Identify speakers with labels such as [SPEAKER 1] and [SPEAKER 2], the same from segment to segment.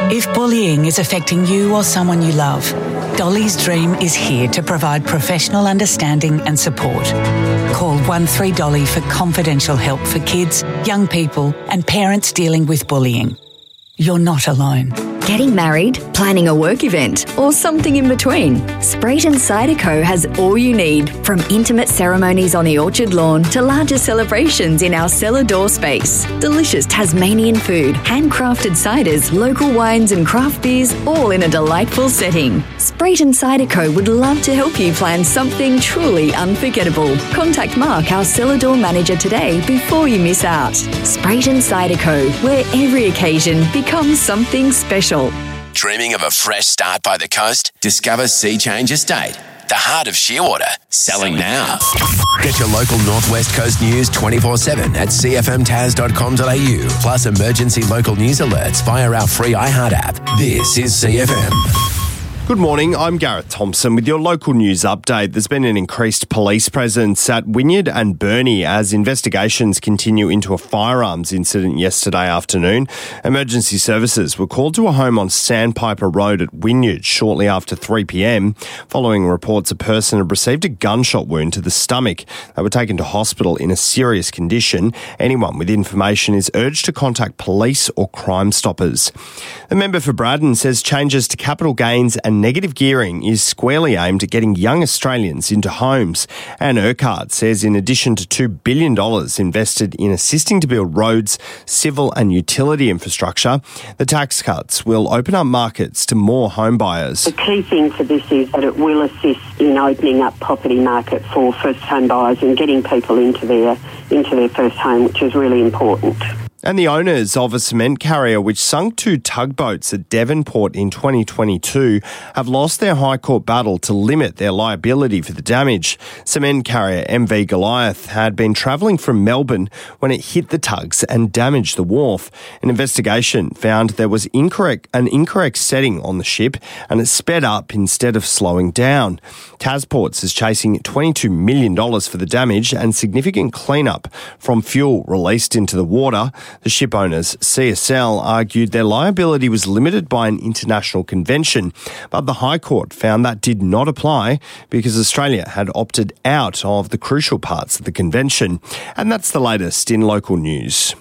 [SPEAKER 1] If bullying is affecting you or someone you love, Dolly's Dream is here to provide professional understanding and support. Call 13Dolly for confidential help for kids, young people and parents dealing with bullying. You're not alone.
[SPEAKER 2] Getting married, planning a work event, or something in between. Sprayton Cider Co. has all you need, from intimate ceremonies on the orchard lawn to larger celebrations in our cellar door space. Delicious Tasmanian food, handcrafted ciders, local wines and craft beers, all in a delightful setting. Sprayton Cider Co. would love to help you plan something truly unforgettable. Contact Mark, our cellar door manager, today before you miss out. Sprayton Cider Co., where every occasion becomes something special.
[SPEAKER 3] Dreaming of a fresh start by the coast? Discover Sea Change Estate, the heart of Shearwater. Selling now. Get your local Northwest Coast news 24/7 at cfmtas.com.au, plus emergency local news alerts via our free iHeart app. This is CFM.
[SPEAKER 4] Good morning, I'm Gareth Thompson with your local news update. There's been an increased police presence at Wynyard and Burnie as investigations continue into a firearms incident yesterday afternoon. Emergency services were called to a home on Sandpiper Road at Wynyard shortly after 3 p.m, following reports a person had received a gunshot wound to the stomach. They were taken to hospital in a serious condition. Anyone with information is urged to contact police or Crime Stoppers. The member for Braddon says changes to capital gains and negative gearing is squarely aimed at getting young Australians into homes. Anne Urquhart says in addition to $2 billion invested in assisting to build roads, civil and utility infrastructure, the tax cuts will open up markets to more home buyers.
[SPEAKER 5] The key thing for this is that it will assist in opening up property market for first home buyers and getting people into their first home, which is really important.
[SPEAKER 4] And the owners of a cement carrier which sunk 2 tugboats at Devonport in 2022 have lost their High Court battle to limit their liability for the damage. Cement carrier MV Goliath had been travelling from Melbourne when it hit the tugs and damaged the wharf. An investigation found there was an incorrect setting on the ship and it sped up instead of slowing down. Tasports is chasing $22 million for the damage and significant cleanup from fuel released into the water. The ship owners, CSL, argued their liability was limited by an international convention, but the High Court found that did not apply because Australia had opted out of the crucial parts of the convention. And that's the latest in local news.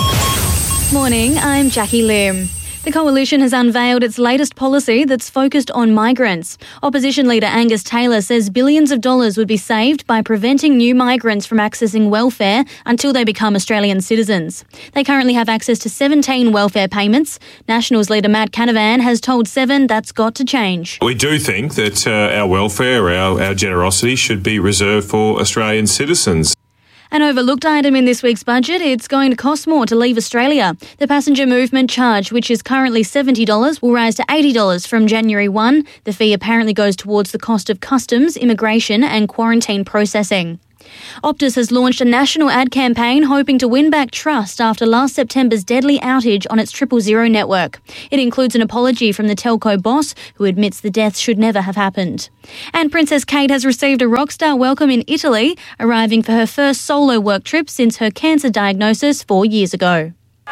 [SPEAKER 6] Morning, I'm Jackie Lim. The Coalition has unveiled its latest policy that's focused on migrants. Opposition leader Angus Taylor says billions of dollars would be saved by preventing new migrants from accessing welfare until they become Australian citizens. They currently have access to 17 welfare payments. Nationals leader Matt Canavan has told Seven that's got to change.
[SPEAKER 7] We do think that our welfare, our generosity should be reserved for Australian citizens.
[SPEAKER 6] An overlooked item in this week's budget, it's going to cost more to leave Australia. The passenger movement charge, which is currently $70, will rise to $80 from January 1. The fee apparently goes towards the cost of customs, immigration and quarantine processing. Optus has launched a national ad campaign hoping to win back trust after last September's deadly outage on its 000 network. It includes an apology from the telco boss, who admits the deaths should never have happened. And Princess Kate has received a rock star welcome in Italy, arriving for her first solo work trip since her cancer diagnosis 4 years ago.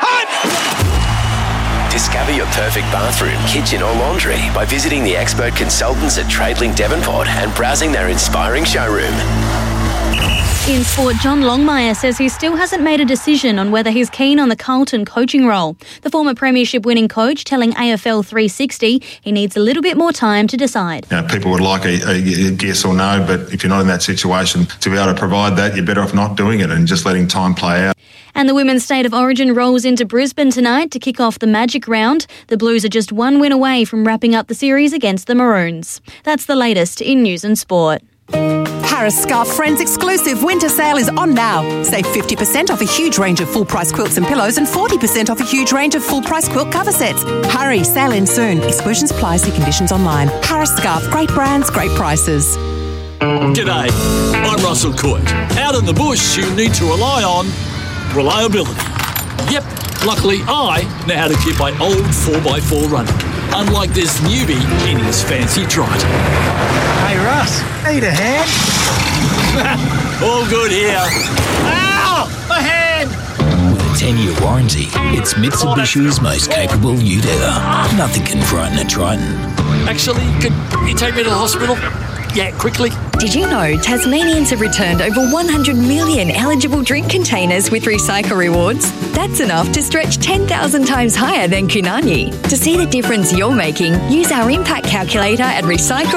[SPEAKER 3] Discover your perfect bathroom, kitchen or laundry by visiting the expert consultants at Tradelink Devonport and browsing their inspiring showroom.
[SPEAKER 6] In sport, John Longmire says he still hasn't made a decision on whether he's keen on the Carlton coaching role. The former premiership-winning coach telling AFL 360 he needs a little bit more time to decide.
[SPEAKER 8] People would like a yes or no, but if you're not in that situation to be able to provide that, you're better off not doing it and just letting time play out.
[SPEAKER 6] And the Women's State of Origin rolls into Brisbane tonight to kick off the Magic Round. The Blues are just one win away from wrapping up the series against the Maroons. That's the latest in news and sport.
[SPEAKER 9] Harris Scarf Friends exclusive winter sale is on now. Save 50% off a huge range of full-price quilts and pillows and 40% off a huge range of full-price quilt cover sets. Hurry, sale ends soon. Exclusions apply, see conditions online. Harris Scarf, great brands, great prices.
[SPEAKER 10] G'day, I'm Russell Coit. Out in the bush, you need to rely on reliability. Yep, luckily I know how to keep my old 4x4 running, unlike this newbie in his fancy trot.
[SPEAKER 11] Hey Russ, need a hand?
[SPEAKER 10] All good here.
[SPEAKER 11] Ow! My hand!
[SPEAKER 10] With a
[SPEAKER 12] 10-year warranty. It's Mitsubishi's most capable ute ever. Nothing can frighten a Triton.
[SPEAKER 10] Actually, could you take me to the hospital? Yeah, quickly.
[SPEAKER 2] Did you know Tasmanians have returned over 100 million eligible drink containers with Recycle Rewards? That's enough to stretch 10,000 times higher than Kunani. To see the difference you're making, use our impact calculator at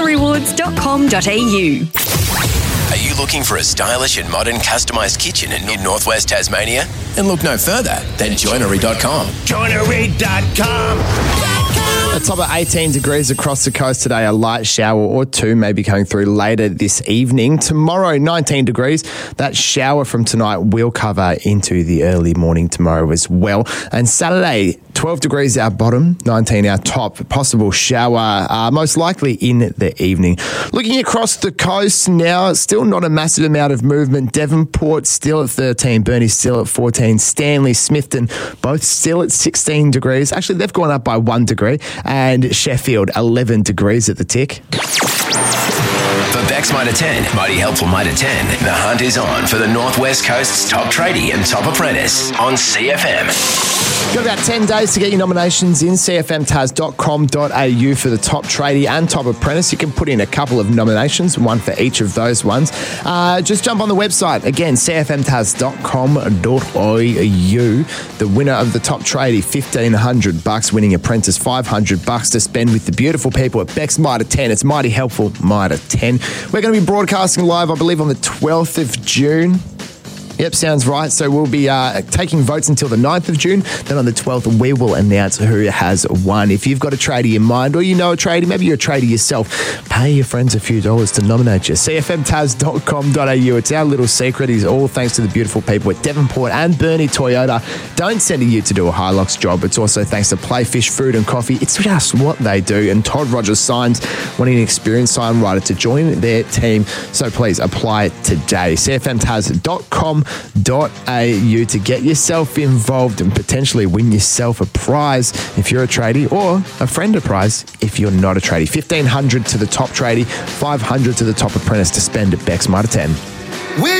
[SPEAKER 2] recyclerewards.com.au.
[SPEAKER 3] Are you looking for a stylish and modern customised kitchen in northwest Tasmania? And look no further than joinery.com.
[SPEAKER 4] Joinery.com. A top of 18 degrees across the coast today. A light shower or two may be coming through later this evening. Tomorrow, 19 degrees. That shower from tonight will cover into the early morning tomorrow as well. And Saturday, 12 degrees our bottom, 19 our top. Possible shower, most likely in the evening. Looking across the coast now, still not a massive amount of movement. Devonport still at 13, Burnie still at 14, Stanley, Smithton both still at 16 degrees. Actually, they've gone up by 1 degree. And Sheffield, 11 degrees at the tick.
[SPEAKER 3] For Bex Mitre 10, Mighty Helpful Mitre 10, the hunt is on for the North West Coast's top tradie and top apprentice on CFM.
[SPEAKER 4] Got about 10 days to get your nominations in. cfmtaz.com.au for the top tradie and top apprentice. You can put in a couple of nominations, one for each of those ones. Just jump on the website. Again, cfmtaz.com.au. The winner of the top tradie, $1,500, winning apprentice, $500 to spend with the beautiful people at Bex Mitre 10. It's Mighty Helpful Mitre 10. We're going to be broadcasting live, I believe, on the 12th of June. Yep, sounds right. So we'll be taking votes until the 9th of June. Then on the 12th, we will announce who has won. If you've got a tradie in mind or you know a tradie, maybe you're a tradie yourself, pay your friends a few dollars to nominate you. cfmtaz.com.au. It's our little secret. It's all thanks to the beautiful people at Devonport and Burnie Toyota. Don't send you to do a Hilux job. It's also thanks to Playfish Food and Coffee. It's just what they do. And Todd Rogers Signs, wanting an experienced sign writer to join their team. So please apply today. cfmtaz.com.au to get yourself involved and potentially win yourself a prize if you're a tradie, or a friend a prize if you're not a tradie. $1,500 to the top tradie, $500 to the top apprentice to spend at Bex Mitre 10.